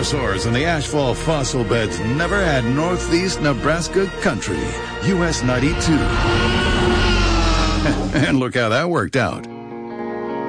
dinosaurs and the asphalt fossil beds never had Northeast Nebraska country. US 92. And look how that worked out.